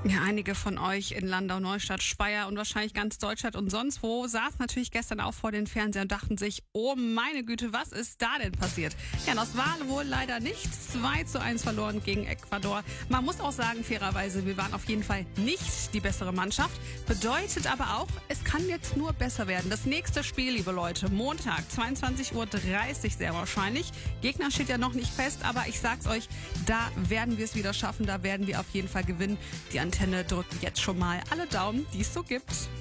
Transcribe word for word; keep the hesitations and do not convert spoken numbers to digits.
Ja, einige von euch in Landau, Neustadt, Speyer und wahrscheinlich ganz Deutschland und sonst wo saßen natürlich gestern auch vor den Fernseher und dachten sich, oh meine Güte, was ist da denn passiert? Ja, das war wohl leider nichts. zwei zu eins verloren gegen Ecuador. Man muss auch sagen, fairerweise, wir waren auf jeden Fall nicht die bessere Mannschaft. Bedeutet aber auch, es kann jetzt nur besser werden. Das nächste Spiel, liebe Leute, Montag, zweiundzwanzig Uhr dreißig sehr wahrscheinlich. Gegner steht ja noch nicht fest, aber ich sag's euch, da werden wir es wieder schaffen, da werden wir auf jeden Fall gewinnen. Die Antenne drückt jetzt schon mal alle Daumen, die es so gibt.